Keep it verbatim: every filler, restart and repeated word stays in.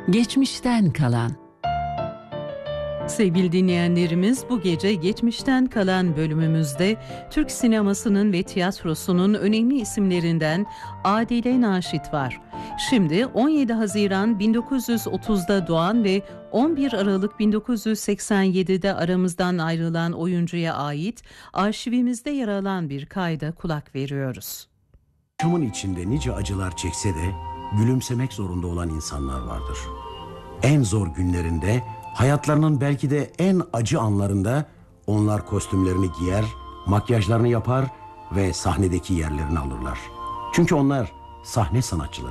Geçmişten kalan. Sevgili dinleyenlerimiz, bu gece Geçmişten Kalan bölümümüzde Türk sinemasının ve tiyatrosunun önemli isimlerinden Adile Naşit var. Şimdi on yedi Haziran bin dokuz yüz otuzda doğan ve on bir Aralık bin dokuz yüz seksen yedide aramızdan ayrılan oyuncuya ait arşivimizde yer alan bir kayda kulak veriyoruz. Yaşamın içinde nice acılar çekse de gülümsemek zorunda olan insanlar vardır. En zor günlerinde, hayatlarının belki de en acı anlarında onlar kostümlerini giyer, makyajlarını yapar ve sahnedeki yerlerini alırlar. Çünkü onlar sahne sanatçıları.